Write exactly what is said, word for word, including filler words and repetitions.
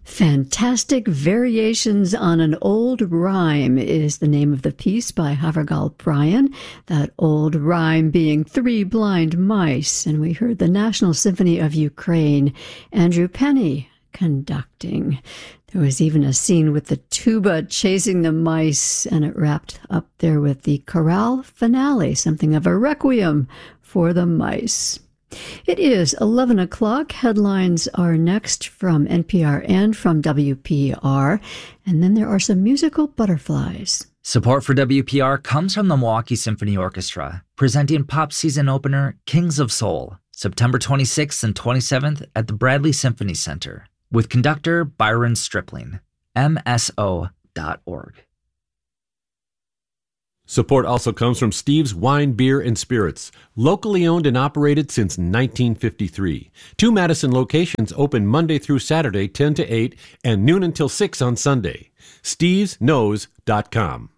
Fantastic Variations on an Old Rhyme is the name of the piece by Havergal Brian, that old rhyme being Three Blind Mice, and we heard the National Symphony of Ukraine, Andrew Penny conducting. There was even a scene with the tuba chasing the mice, and it wrapped up there with the chorale finale, something of a requiem for the mice. It is eleven o'clock. Headlines are next from N P R and from W P R, and then there are some musical butterflies. Support for W P R comes from the Milwaukee Symphony Orchestra, presenting pop season opener Kings of Soul, September twenty-sixth and twenty-seventh at the Bradley Symphony Center, with conductor Byron Stripling, M S O dot org. Support also comes from Steve's Wine, Beer, and Spirits, locally owned and operated since nineteen fifty-three. Two Madison locations open Monday through Saturday, ten to eight, and noon until six on Sunday. Steves Knows dot com.